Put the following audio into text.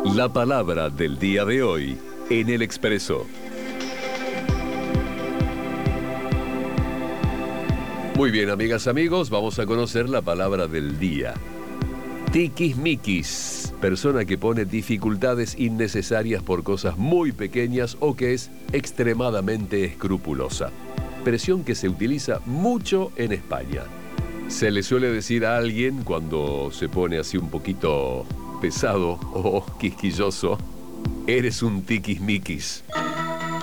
La palabra del día de hoy en El Expreso. Muy bien, amigas, amigos, vamos a conocer la palabra del día. Tiquismiquis, persona que pone dificultades innecesarias por cosas muy pequeñas o que es extremadamente escrupulosa. Expresión que se utiliza mucho en España. Se le suele decir a alguien cuando se pone así un poquito pesado o quisquilloso: eres un tiquismiquis.